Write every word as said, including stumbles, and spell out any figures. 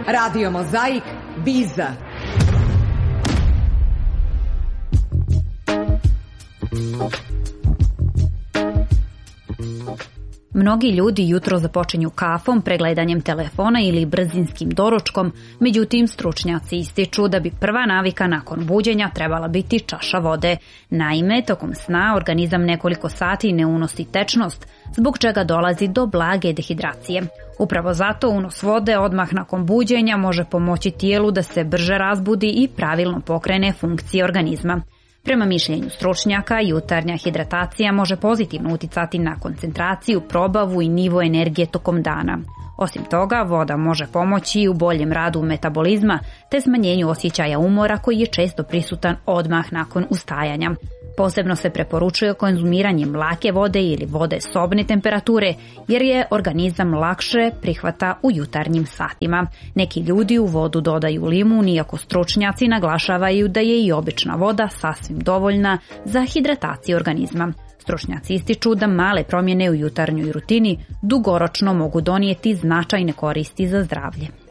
Radio Mozaik, Biza. Mnogi ljudi jutro započinju kafom, pregledanjem telefona ili brzinskim doručkom, međutim stručnjaci ističu da bi prva navika nakon buđenja trebala biti čaša vode. Naime, tokom sna organizam nekoliko sati ne unosi tečnost, zbog čega dolazi do blage dehidracije. Upravo zato unos vode odmah nakon buđenja može pomoći tijelu da se brže razbudi i pravilno pokrene funkcije organizma. Prema mišljenju stručnjaka, jutarnja hidratacija može pozitivno uticati na koncentraciju, probavu i nivo energije tokom dana. Osim toga, voda može pomoći i u boljem radu metabolizma te smanjenju osjećaja umora koji je često prisutan odmah nakon ustajanja. Posebno se preporučuje konzumiranje mlake vode ili vode sobne temperature jer je organizam lakše prihvata u jutarnjim satima. Neki ljudi u vodu dodaju limun, iako stručnjaci naglašavaju da je i obična voda sasvim dovoljna za hidrataciju organizma. Stručnjaci ističu da male promjene u jutarnjoj rutini dugoročno mogu donijeti značajne koristi za zdravlje.